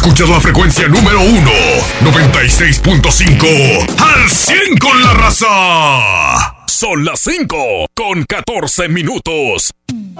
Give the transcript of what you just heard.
Escuchas la frecuencia número 1, 96.5, al 100 con la raza. Son las 5 con 14 minutos.